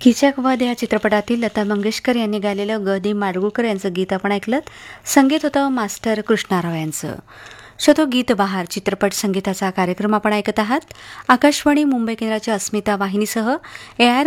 किचकवध या चित्रपटातील लता मंगेशकर यांनी गायलेलं ग दी माडगुळकर यांचं गीत आपण ऐकलं. संगीत होतं मास्टर कृष्णाराव यांचं. तो गीत बहार चित्रपट संगीताचा कार्यक्रम आपण ऐकत आहात. आकाशवाणी मुंबई केंद्राच्या अस्मिता वाहिनीसह AR